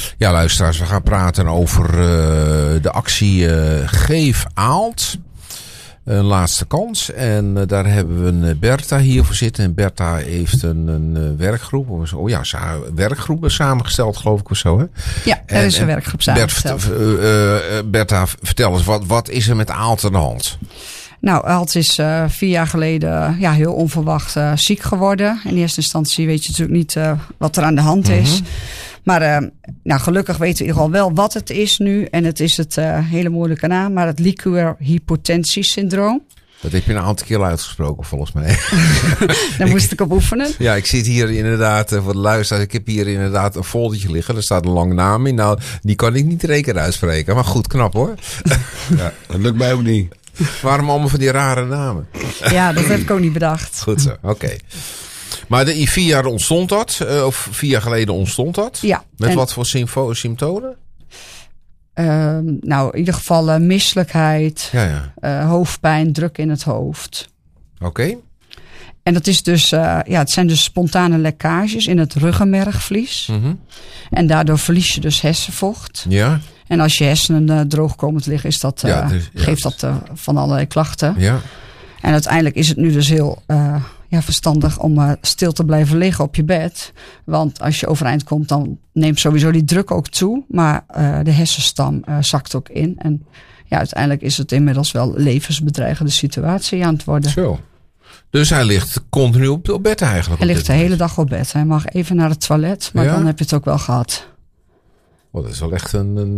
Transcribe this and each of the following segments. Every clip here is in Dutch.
Ja, luisteraars, we gaan praten over de actie Geef Aalt. Een laatste kans. En daar hebben we een Bertha hier voor zitten. En Bertha heeft een werkgroep. Werkgroep samengesteld, geloof ik of zo. Hè? Ja, er is een werkgroep samengesteld. Bertha, vertel eens, wat is er met Aalt aan de hand? Nou, Aalt is 4 jaar geleden heel onverwacht ziek geworden. In eerste instantie weet je natuurlijk niet wat er aan de hand is. Maar gelukkig weten we in ieder geval wel wat het is nu. En het is het hele moeilijke naam, maar het liqueur-hypotensie-syndroom. Dat heb je een aantal keer uitgesproken, volgens mij. Daar moest ik op oefenen. Ja, ik zit hier inderdaad, voor de luisteraars, ik heb hier inderdaad een foldertje liggen. Er staat een lange naam in. Nou, die kan ik niet zeker uitspreken. Maar goed, knap hoor. Ja, dat lukt mij ook niet. Waarom allemaal van die rare namen? Ja, dat heb ik ook niet bedacht. Goed zo, oké. Maar 4 jaar ontstond dat, of 4 jaar geleden ontstond dat? Ja. Met wat voor symptomen? In ieder geval misselijkheid, hoofdpijn, druk in het hoofd. Oké. En dat is dus, het zijn dus spontane lekkages in het ruggenmergvlies. Mm-hmm. En daardoor verlies je dus hersenvocht. Ja. En als je hersenen droog komen te liggen, is dat, geeft dat van allerlei klachten. Ja. En uiteindelijk is het nu dus heel verstandig om stil te blijven liggen op je bed. Want als je overeind komt, dan neemt sowieso die druk ook toe. Maar de hersenstam zakt ook in. En uiteindelijk is het inmiddels wel levensbedreigende situatie aan het worden. Zo. Dus hij ligt continu op bed eigenlijk? Hij ligt de hele dag op bed. Hij mag even naar het toilet, maar dan heb je het ook wel gehad. Dat is wel echt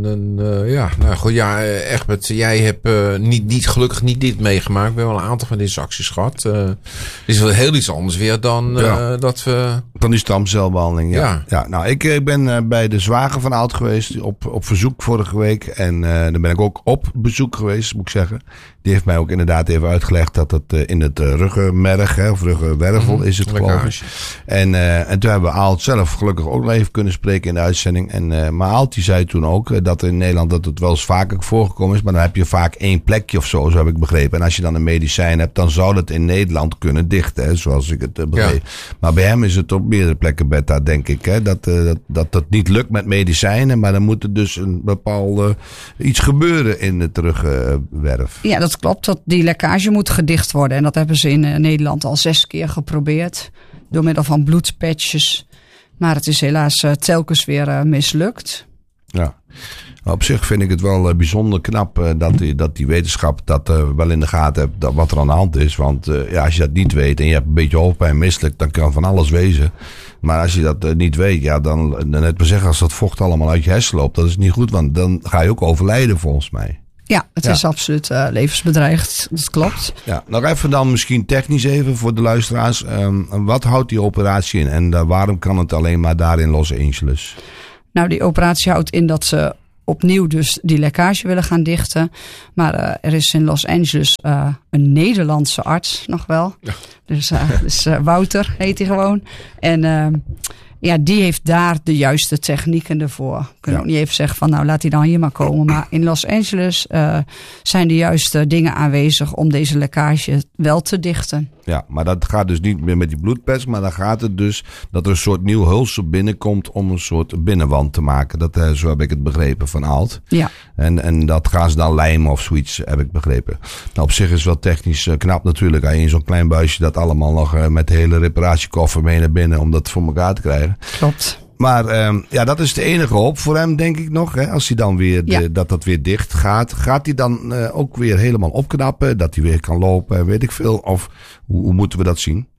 Egbert, jij hebt gelukkig niet dit meegemaakt. We hebben wel een aantal van deze acties gehad. Het is wel heel iets anders weer dan dat we... Dan die stamcelbehandeling, ja. Nou, ik ben bij de zwager van Aalt geweest op verzoek vorige week. En dan ben ik ook op bezoek geweest, moet ik zeggen. Die heeft mij ook inderdaad even uitgelegd dat het in het ruggenmerg, of ruggenwervel is het geloof ik. En toen hebben we Aalt zelf gelukkig ook nog even kunnen spreken in de uitzending. Maar Aalt die zei toen ook dat in Nederland dat het wel eens vaker voorgekomen is. Maar dan heb je vaak 1 plekje of zo heb ik begrepen. En als je dan een medicijn hebt, dan zou dat in Nederland kunnen dichten, hè, zoals ik het begreep. Ja. Maar bij hem is het op meerdere plekken beta, denk ik. Hè, dat niet lukt met medicijnen, maar dan moet er dus een bepaalde iets gebeuren in het ruggenwerf. Ja, dat klopt. Dat die lekkage moet gedicht worden. En dat hebben ze in Nederland al 6 keer geprobeerd. Door middel van bloedpatches. Maar het is helaas telkens weer mislukt. Ja, op zich vind ik het wel bijzonder knap dat die wetenschap dat wel in de gaten hebt wat er aan de hand is. Want als je dat niet weet en je hebt een beetje hoofdpijn misselijk, dan kan van alles wezen. Maar als je dat niet weet, dan net maar zeggen, als dat vocht allemaal uit je hersen loopt, dat is niet goed, want dan ga je ook overlijden volgens mij. Ja, het is absoluut levensbedreigend. Dat klopt. Ja, nog even dan misschien technisch even voor de luisteraars. Wat houdt die operatie in en waarom kan het alleen maar daar in Los Angeles? Nou, die operatie houdt in dat ze opnieuw dus die lekkage willen gaan dichten. Maar er is in Los Angeles een Nederlandse arts nog wel. Ja. Dus Wouter heet hij gewoon. En die heeft daar de juiste technieken ervoor. We kunnen ook niet even zeggen van laat hij dan hier maar komen. Maar in Los Angeles zijn de juiste dingen aanwezig om deze lekkage wel te dichten. Ja, maar dat gaat dus niet meer met die bloedpers. Maar dan gaat het dus dat er een soort nieuw hulsel binnenkomt om een soort binnenwand te maken. Zo heb ik het begrepen van Aalt. Ja. En dat gaan ze dan lijmen of zoiets, heb ik begrepen. Nou, op zich is het wel technisch knap natuurlijk. Als je in zo'n klein buisje dat allemaal nog met de hele reparatiekoffer mee naar binnen om dat voor elkaar te krijgen. Klopt. Maar dat is de enige hoop voor hem, denk ik nog. Hè? Als hij dan weer dat weer dicht gaat. Gaat hij dan ook weer helemaal opknappen? Dat hij weer kan lopen, weet ik veel. Of hoe moeten we dat zien?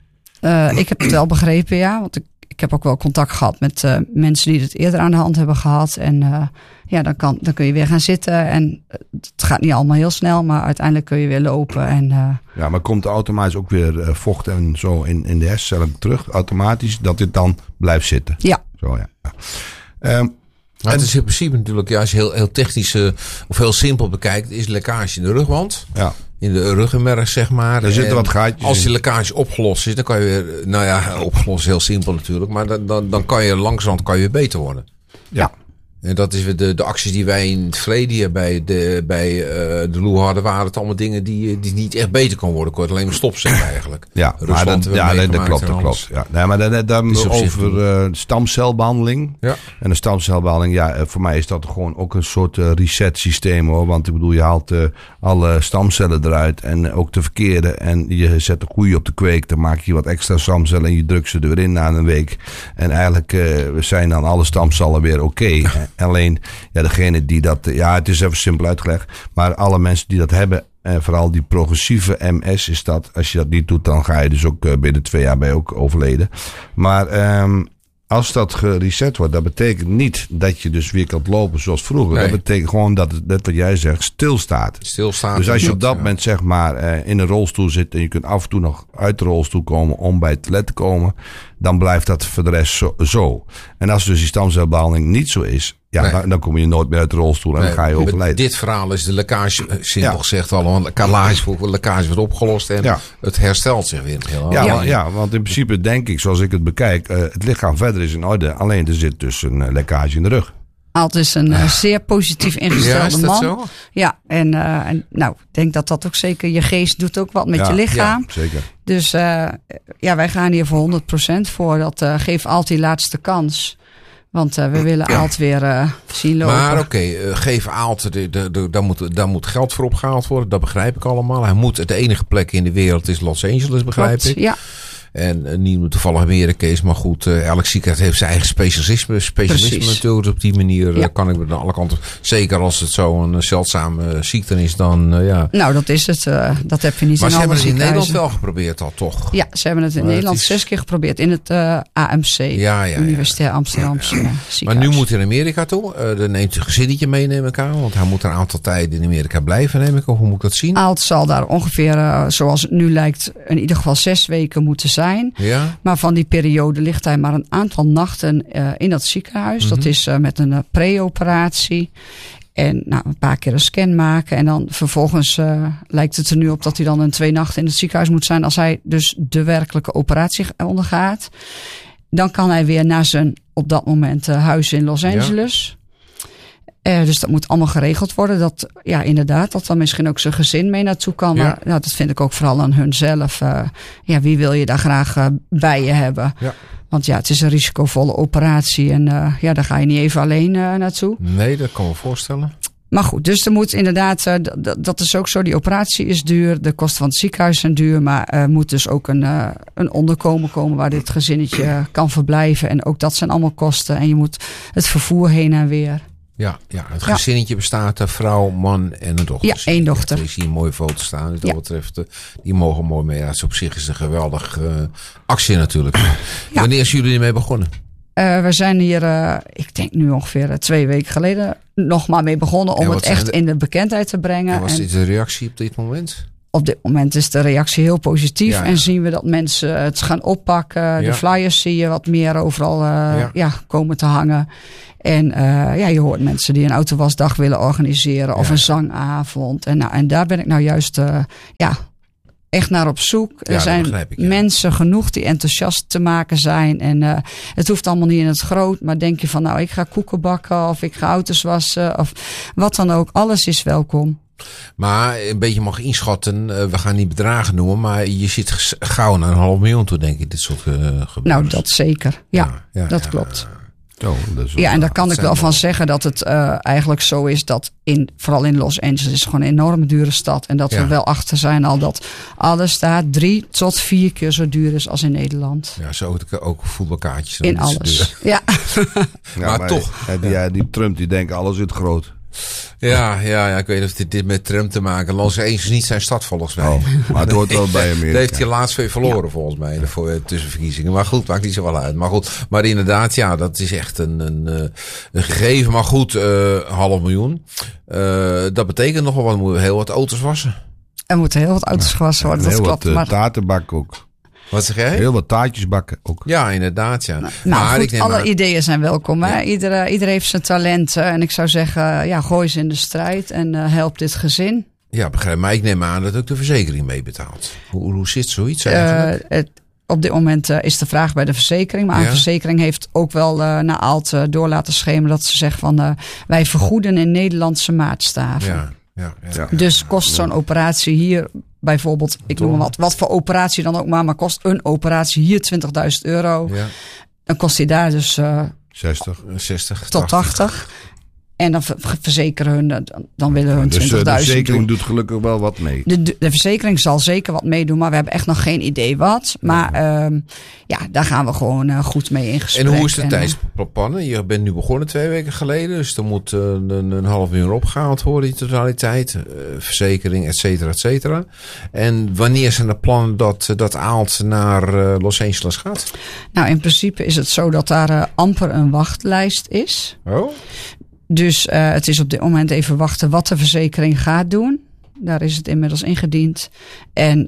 Ik heb het wel begrepen, ja. Want ik heb ook wel contact gehad met mensen die het eerder aan de hand hebben gehad. En dan kun je weer gaan zitten. En het gaat niet allemaal heel snel, maar uiteindelijk kun je weer lopen. En, ja, maar komt er automatisch ook weer vocht en zo in de hersencellen terug? Automatisch dat dit dan blijft zitten? Ja. Zo, ja. Maar het is in principe natuurlijk, als je heel technisch of heel simpel bekijkt, is lekkage in de rugwand. Ja. In de ruggenmerg, zeg maar. Er zitten wat gaatjes als die lekkage opgelost is, dan kan je weer, opgelost is heel simpel natuurlijk, maar dan kan je langzamerhand weer beter worden. Ja. En dat is de acties die wij in het verleden hier bij de Loer hadden, waren het allemaal dingen die niet echt beter kon worden. Ik kon het alleen maar stopzetten eigenlijk. Ja, Rusland dat klopt. Ja. Nee, maar dan over stamcelbehandeling. Ja. En de stamcelbehandeling, voor mij is dat gewoon ook een soort reset systeem hoor. Want ik bedoel, je haalt alle stamcellen eruit en ook de verkeerde. En je zet de koeien op de kweek, dan maak je wat extra stamcellen en je drukt ze er weer in na een week. En eigenlijk zijn dan alle stamcellen weer oké. Alleen, degene die dat... het is even simpel uitgelegd. Maar alle mensen die dat hebben... En vooral die progressieve MS is dat. Als je dat niet doet, dan ga je dus ook binnen 2 jaar bij ook overleden. Maar als dat gereset wordt, dat betekent niet dat je dus weer kan lopen zoals vroeger. Nee. Dat betekent gewoon dat het, net wat jij zegt, stilstaat. Dus als je op dat moment zeg maar in een rolstoel zit en je kunt af en toe nog uit de rolstoel komen om bij het toilet te komen, dan blijft dat voor de rest zo. En als dus die stamcelbehandeling niet zo is, dan kom je nooit meer uit de rolstoel en dan ga je overlijden. Dit verhaal is de lekkage, simpel gezegd al, want lekkage wordt opgelost en het herstelt zich weer. Want in principe denk ik, zoals ik het bekijk, het lichaam verder is in orde. Alleen er zit dus een lekkage in de rug. Alt is een zeer positief ingestelde man. Zo? Ja, en ik denk dat ook zeker, je geest doet ook wat met je lichaam. Ja, zeker. Dus wij gaan hier voor 100% voor. Dat geeft Alt die laatste kans. Want we willen Alt weer zien lopen. Maar geef Alt, daar moet geld voor opgehaald worden. Dat begrijp ik allemaal. Hij moet, de enige plek in de wereld is Los Angeles, begrijp ik. Ja. En niet toevallig Amerika is, maar goed, elk ziekenhuis heeft zijn eigen specialisme natuurlijk. Op die manier kan ik aan alle kanten, zeker als het zo'n zeldzame ziekte is, dan Nou, dat is het. Dat heb je niet maar in ze hebben het in Nederland wel geprobeerd al, toch? Ja, ze hebben het in Nederland 6 keer geprobeerd. In het AMC, Universitair Amsterdamse ziekenhuis. Maar nu moet hij in Amerika toe. Dan neemt een gezinnetje mee, neem ik aan. Want hij moet een aantal tijden in Amerika blijven, neem ik. Of hoe moet ik dat zien? Alt zal daar ongeveer, zoals het nu lijkt, in ieder geval 6 weken moeten zijn. Ja. Maar van die periode ligt hij maar een aantal nachten in dat ziekenhuis. Mm-hmm. Dat is met een pre-operatie. En een paar keer een scan maken. En dan vervolgens lijkt het er nu op dat hij dan 2 nachten in het ziekenhuis moet zijn. Als hij dus de werkelijke operatie ondergaat. Dan kan hij weer naar zijn op dat moment huis in Los Angeles. Dus dat moet allemaal geregeld worden. Dat, inderdaad, dat dan misschien ook zijn gezin mee naartoe kan. Ja. Maar dat vind ik ook vooral aan hunzelf. Wie wil je daar graag bij je hebben? Ja. Want het is een risicovolle operatie. En daar ga je niet even alleen naartoe. Nee, dat kan ik me voorstellen. Maar goed, dus er moet inderdaad, dat is ook zo. Die operatie is duur. De kosten van het ziekenhuis zijn duur. Maar er moet dus ook een onderkomen komen waar dit gezinnetje kan verblijven. En ook dat zijn allemaal kosten. En je moet het vervoer heen en weer. Ja, het gezinnetje bestaat uit vrouw, man en een dochter. Ja, 1 dochter. Ik zie een mooie foto staan. Dus dat betreft, die mogen mooi mee. Ja, op zich is een geweldige actie natuurlijk. Ja. Wanneer zijn jullie ermee begonnen? We zijn hier, ik denk nu ongeveer 2 weken geleden, nog maar mee begonnen om het echt in de bekendheid te brengen. En was dit de reactie op dit moment? Op dit moment is de reactie heel positief. En zien we dat mensen het gaan oppakken. De flyers zie je wat meer overal komen te hangen. En je hoort mensen die een autowasdag willen organiseren. Of een zangavond. En daar ben ik nou juist echt naar op zoek. Er zijn mensen genoeg die enthousiast te maken zijn. En het hoeft allemaal niet in het groot. Maar denk je van ik ga koeken bakken. Of ik ga auto's wassen. Of wat dan ook. Alles is welkom. Maar een beetje mag inschatten, we gaan niet bedragen noemen, maar je zit gauw naar 500.000 toe, denk ik, dit soort gebeurten. Nou, dat zeker. Ja, dat klopt. En daar kan ik wel van zeggen dat het eigenlijk zo is dat vooral in Los Angeles is gewoon een enorm dure stad. En dat we wel achter zijn al dat alles daar 3 tot 4 keer zo duur is als in Nederland. Ja, zo ook voetbalkaartjes. In alles. Ja. Maar toch. Die Trump die denkt alles in het groot. Ja, ik weet niet of dit met Trump te maken. Los Angeles is niet zijn stad volgens mij. Maar het hoort wel bij Amerika. Dat heeft hij laatst weer verloren volgens mij. Voor tussenverkiezingen. Maar goed, maakt niet zo wel uit. Maar goed, maar inderdaad, dat is echt een gegeven. Maar goed, 500.000. Dat betekent nog wel wat. We moeten heel wat auto's wassen. Er moeten heel wat auto's gewassen worden. Dat klopt. Heel wat taartenbak ook. Wat zeg jij? Heel wat taartjes bakken ook. Ja, inderdaad. Ja. Maar goed, alle ideeën zijn welkom. Hè? Ieder heeft zijn talenten. En ik zou zeggen, gooi ze in de strijd en help dit gezin. Ja, begrijp. Maar ik neem aan dat ook de verzekering meebetaalt. Hoe zit zoiets eigenlijk? op dit moment is de vraag bij de verzekering. Maar de verzekering heeft ook wel naar Aalt door laten schemeren dat ze zeggen van wij vergoeden in Nederlandse maatstaven. Ja. Dus kost zo'n operatie hier bijvoorbeeld, ik noem maar wat voor operatie dan ook maar kost een operatie hier €20.000. Ja. Dan kost die daar dus 60 tot 80. En dan verzekeren hun, dan willen hun 20.000. De verzekering doet gelukkig wel wat mee. De verzekering zal zeker wat meedoen, maar we hebben echt nog geen idee wat. Maar daar gaan we gewoon goed mee in gesprek. En hoe is de tijdsplannen? Je bent nu begonnen 2 weken geleden, dus er moet een $500.000 opgehaald worden in totaliteit. Verzekering, et cetera, et cetera. En wanneer zijn de plannen dat Aalt naar Los Angeles gaat? Nou, in principe is het zo dat daar amper een wachtlijst is. Oh? Dus het is op dit moment even wachten wat de verzekering gaat doen. Daar is het inmiddels ingediend. En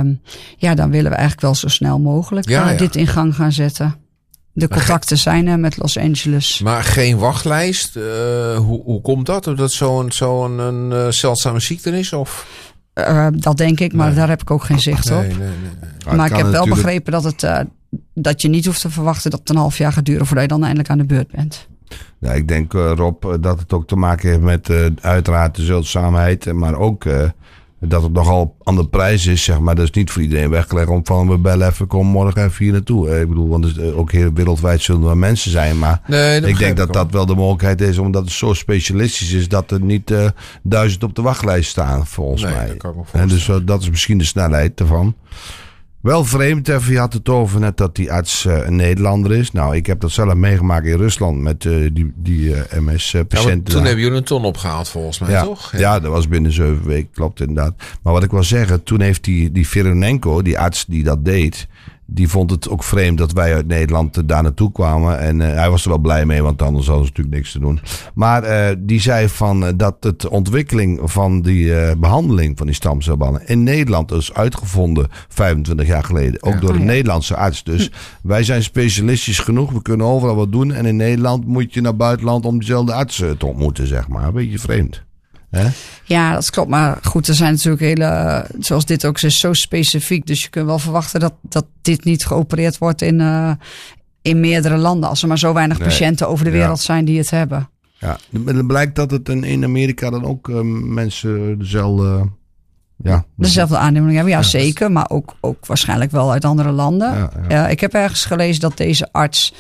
dan willen we eigenlijk wel zo snel mogelijk dit in gang gaan zetten. De contacten zijn er met Los Angeles. Maar geen wachtlijst? Hoe komt dat? Omdat zo'n zeldzame ziekte is? Of? Dat denk ik, maar daar heb ik ook geen zicht op. Nee. Maar ik heb wel begrepen dat je niet hoeft te verwachten dat het een half jaar gaat duren voordat je dan eindelijk aan de beurt bent. Ja, ik denk, Rob, dat het ook te maken heeft met uiteraard de zeldzaamheid. Maar ook dat het nogal aan de prijs is, zeg maar. Dat is niet voor iedereen weggelegd om van we bellen even, kom morgen even hier naartoe. Ik bedoel, want ook heel wereldwijd zullen er mensen zijn. Maar ik denk dat wel de mogelijkheid is, omdat het zo specialistisch is, dat er niet 1000 op de wachtlijst staan, volgens mij. Dat kan ik me voorstellen. En dus dat is misschien de snelheid ervan. Wel vreemd, even, je had het over net dat die arts een Nederlander is. Nou, ik heb dat zelf meegemaakt in Rusland met die MS-patiënten. Ja, toen hebben jullie een ton opgehaald volgens mij, toch? Ja, dat was binnen 7 weken, klopt inderdaad. Maar wat ik wil zeggen, toen heeft die Veronenko, die arts die dat deed, die vond het ook vreemd dat wij uit Nederland daar naartoe kwamen. En hij was er wel blij mee, want anders hadden ze natuurlijk niks te doen. Maar die zei dat de ontwikkeling van die behandeling van die stamcelballen in Nederland is uitgevonden 25 jaar geleden. Ook door een Nederlandse arts. Dus wij zijn specialistisch genoeg. We kunnen overal wat doen. En in Nederland moet je naar buitenland om dezelfde arts te ontmoeten, zeg maar. Een beetje vreemd. Hè? Ja, dat klopt. Maar goed, er zijn natuurlijk zoals dit ook is, zo specifiek. Dus je kunt wel verwachten dat dit niet geopereerd wordt in meerdere landen. Als er maar zo weinig patiënten over de wereld zijn die het hebben. Ja, het blijkt dat het in Amerika dan ook mensen dezelfde aandoening hebben. Ja, zeker. Maar ook waarschijnlijk wel uit andere landen. Ja. Ik heb ergens gelezen dat deze arts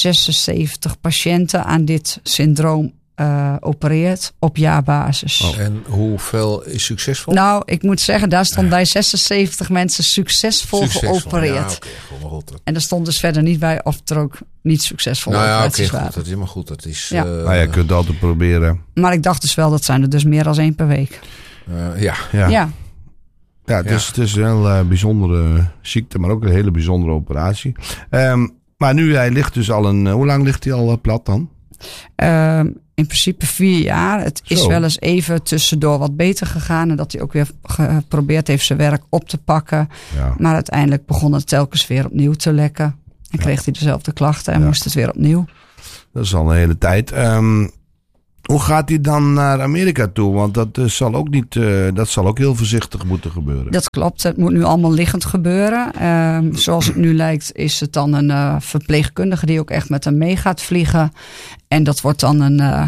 76 patiënten aan dit syndroom opereert op jaarbasis. Oh. En hoeveel is succesvol? Nou, ik moet zeggen, daar stond bij 76 mensen succesvol geopereerd. Ja, okay, en er stond dus verder niet bij of er ook niet succesvol operaties waren. Goed, dat is helemaal goed. Dat is, maar je kunt altijd proberen. Maar ik dacht dus wel, dat zijn er dus meer dan 1 per week. Ja, het is een heel bijzondere ziekte, maar ook een hele bijzondere operatie. Maar nu, hij ligt dus al hoe lang ligt hij al plat dan? In principe 4 jaar. Het is wel eens even tussendoor wat beter gegaan. En dat hij ook weer geprobeerd heeft zijn werk op te pakken. Ja. Maar uiteindelijk begon het telkens weer opnieuw te lekken. En kreeg hij dezelfde klachten en moest het weer opnieuw. Dat is al een hele tijd. Hoe gaat hij dan naar Amerika toe? Want dat zal ook heel voorzichtig moeten gebeuren. Dat klopt. Het moet nu allemaal liggend gebeuren. Zoals het nu lijkt is het dan een verpleegkundige die ook echt met hem mee gaat vliegen. En dat wordt dan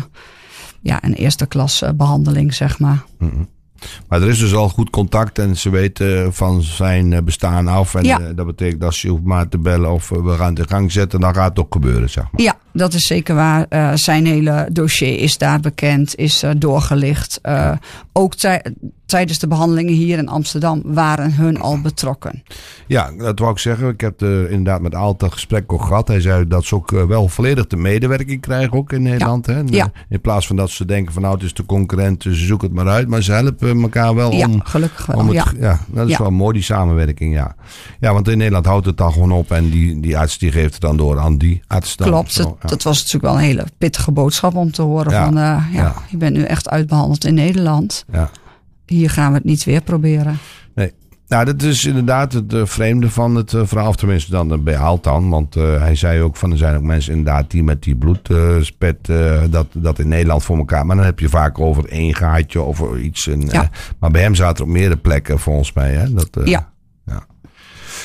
een eerste klas behandeling, zeg maar. Mm-hmm. Maar er is dus al goed contact en ze weten van zijn bestaan af. En dat betekent dat als je hoeft maar te bellen of we gaan het in gang zetten, dan gaat het ook gebeuren, zeg maar. Ja, dat is zeker waar. Zijn hele dossier is daar bekend, is doorgelicht. Ook tijdens de behandelingen hier in Amsterdam waren hun al betrokken. Ja, dat wou ik zeggen. Ik heb inderdaad met Aalt dat gesprek ook gehad. Hij zei dat ze ook wel volledig de medewerking krijgen ook in Nederland. Hè? In plaats van dat ze denken van het is de concurrent, ze zoeken het maar uit. Maar ze helpen elkaar wel om... Ja, gelukkig wel. Dat is wel mooi, die samenwerking, Ja, want in Nederland houdt het dan gewoon op en die arts die geeft het dan door aan die arts. Dan. Klopt, dat was natuurlijk wel een hele pittige boodschap om te horen je bent nu echt uitbehandeld in Nederland. Ja. Hier gaan we het niet weer proberen. Nee. Nou, dat is inderdaad het vreemde van het verhaal. Of tenminste dan bij Aalt dan. Want hij zei ook van er zijn ook mensen inderdaad die met die bloedspet dat in Nederland voor elkaar. Maar dan heb je vaak over 1 gaatje of iets. Maar bij hem zaten er op meerdere plekken volgens mij. Hè?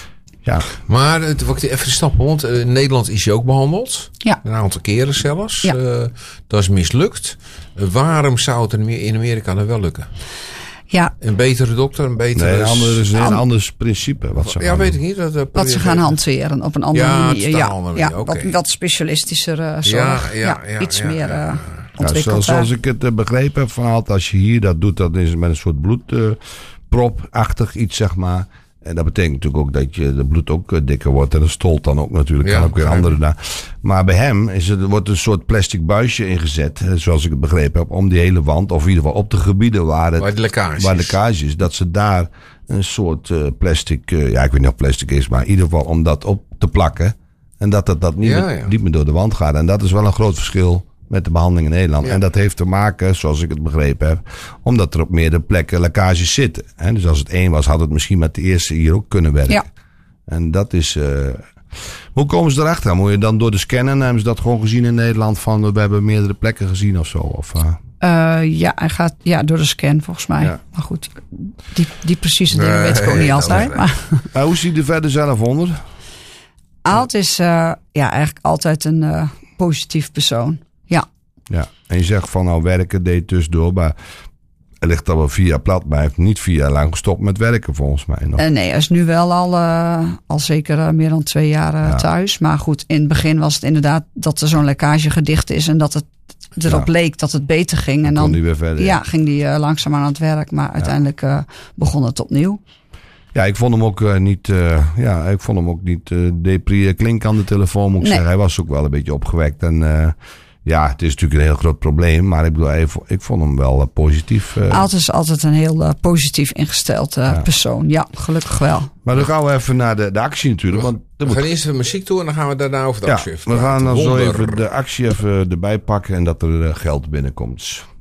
Ja. Maar wat ik even snappen, want in Nederland is hij ook behandeld. Ja. Een aantal keren zelfs. Ja. Dat is mislukt. Waarom zou het in Amerika dan wel lukken? Ja. Een betere dokter, een betere... Nee, een ander principe. Wat ze weet ik niet. Wat ze gaan hanteren op een andere manier. Andere okay. Wat specialistischer zorg. Iets meer ontwikkeld. Zoals ik het begrepen heb van als je hier dat doet, dat is met een soort bloedpropachtig iets, zeg maar. En dat betekent natuurlijk ook dat je de bloed ook dikker wordt. En dat stolt dan ook natuurlijk. Kan ook weer andere daar. Maar bij hem wordt een soort plastic buisje ingezet. Zoals ik het begrepen heb. Om die hele wand. Of in ieder geval op de gebieden waar de lekkage is. Dat ze daar een soort plastic. Ik weet niet of plastic is. Maar in ieder geval om dat op te plakken. En dat niet meer door de wand gaat. En dat is wel een groot verschil met de behandeling in Nederland. Ja. En dat heeft te maken, zoals ik het begrepen heb, omdat er op meerdere plekken lekkages zitten. Dus als het één was, had het misschien met de eerste hier ook kunnen werken. Ja. En dat is... Hoe komen ze erachter? Moet je dan door de scannen? Hebben ze dat gewoon gezien in Nederland? Van we hebben meerdere plekken gezien of zo? Of, hij gaat door de scan volgens mij. Ja. Maar goed, die precieze dingen weet ik ook niet altijd. Maar. Hoe ziet hij er verder zelf onder? Aalt is eigenlijk altijd een positief persoon. Ja, en je zegt van werken deed tussendoor, maar hij ligt al wel 4 jaar plat, maar hij heeft niet 4 jaar lang gestopt met werken volgens mij nog. Nee, hij is nu wel al zeker meer dan 2 jaar thuis. Maar goed, in het begin was het inderdaad dat er zo'n lekkage gedicht is en dat het erop leek dat het beter ging. En dan weer verder, ging hij langzaam aan het werk, maar uiteindelijk begon het opnieuw. Ja, ik vond hem ook niet depri klinken aan de telefoon, moet ik zeggen. Hij was ook wel een beetje opgewekt en... het is natuurlijk een heel groot probleem, maar ik vond hem wel positief. Aalt is altijd een heel positief ingesteld persoon. Ja, gelukkig wel. Maar dan gaan we even naar de actie natuurlijk. Want we gaan eerst de muziek toe en dan gaan we daarna over de actie even praten. We gaan dan zo even de actie even erbij pakken en dat er geld binnenkomt.